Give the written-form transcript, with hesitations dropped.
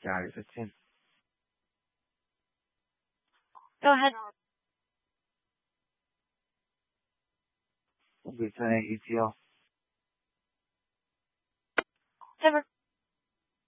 Got it, 15. Go ahead. We'll be saying ETL. Never.